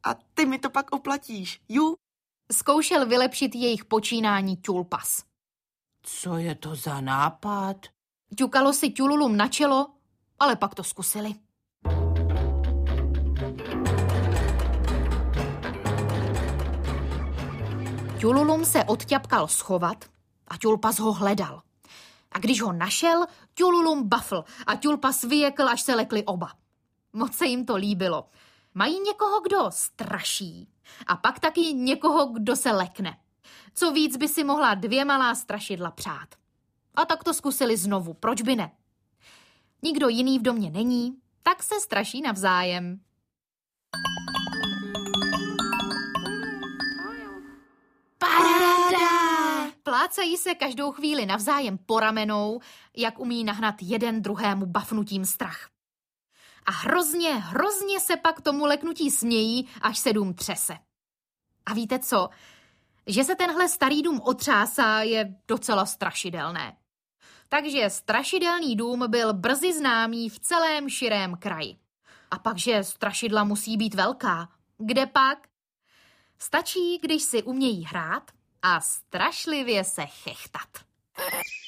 a ty mi to pak oplatíš, ju? Zkoušel vylepšit jejich počínání Ťulpas. Co je to za nápad? Ťukalo si Ťululum na čelo, ale pak to zkusili. Ťululum se odťapkal schovat a Ťulpas ho hledal. A když ho našel, Ťululum bafl a Ťulpas vyjekl, až se lekli oba. Moc se jim to líbilo. Mají někoho, kdo straší a pak taky někoho, kdo se lekne. Co víc by si mohla 2 malá strašidla přát. A tak to zkusili znovu, proč by ne? Nikdo jiný v domě není, tak se straší navzájem. Paráda! Plácají se každou chvíli navzájem po ramenou, jak umí nahnat jeden druhému bafnutím strach. A hrozně se pak tomu leknutí smějí, až se dům třese. A víte co? Že se tenhle starý dům otřásá, je docela strašidelné. Takže strašidelný dům byl brzy známý v celém širém kraji. A pak, že strašidla musí být velká. Kde pak? Stačí, když si umějí hrát a strašlivě se chechtat.